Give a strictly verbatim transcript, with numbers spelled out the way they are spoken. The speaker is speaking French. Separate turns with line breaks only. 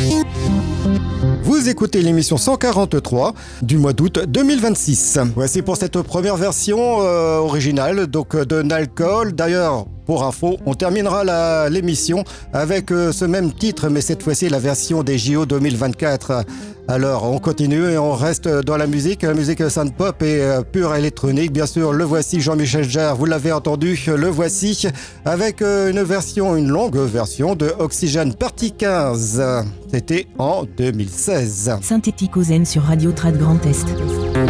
Vous écoutez l'émission cent quarante-trois du mois d'août deux mille vingt-six. Voici pour cette première version euh, originale donc de Nalcool. D'ailleurs, pour info, on terminera la, l'émission avec euh, ce même titre, mais cette fois-ci la version des J O deux mille vingt-quatre. Alors, on continue et on reste dans la musique, la musique synth-pop et euh, pure électronique. Bien sûr, le voici Jean-Michel Jarre, vous l'avez entendu, le voici avec euh, une version, une longue version de Oxygène Partie quinze. C'était en deux mille seize.
Synthétique Ozen sur Radio Trad Grand Est.